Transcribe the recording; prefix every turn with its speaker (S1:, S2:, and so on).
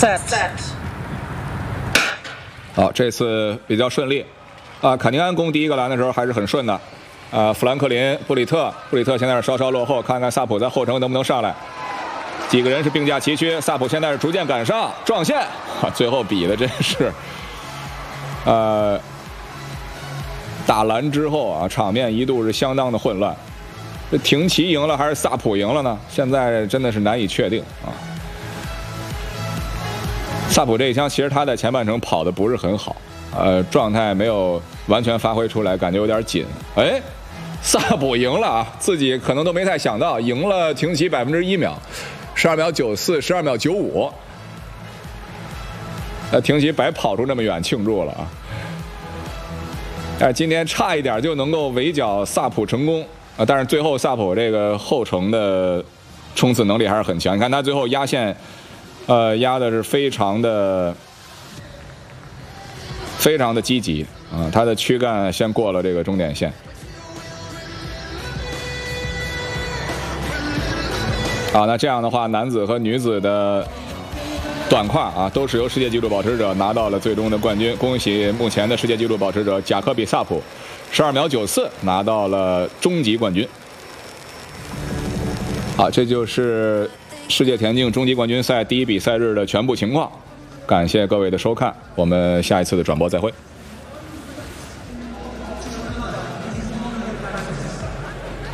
S1: set。
S2: 好，这次比较顺利。坎尼安攻第一个篮的时候还是很顺的。富兰克林、布里特现在是稍稍落后，看看萨普在后程能不能上来。几个人是并驾齐驱，萨普现在是逐渐赶上撞线，最后比的真是，打篮之后啊，场面一度是相当的混乱。这廷奇赢了还是萨普赢了呢？现在真的是难以确定啊。萨普这一枪其实他在前半程跑的不是很好，状态没有完全发挥出来，感觉有点紧。哎，萨普赢了啊，自己可能都没太想到，赢了廷奇1秒，12秒94，12秒95。廷奇白跑出这么远庆祝了啊！今天差一点就能够围剿萨普成功啊，但是最后萨普这个后程的冲刺能力还是很强。你看他最后压线，压的是非常的积极啊，他的躯干先过了这个终点线。好，那这样的话，男子和女子的短跨啊，都是由世界纪录保持者拿到了最终的冠军。恭喜目前的世界纪录保持者贾科比·萨普，12秒94拿到了终极冠军。好，这就是世界田径终极冠军赛第一比赛日的全部情况。感谢各位的收看，我们下一次的转播再会。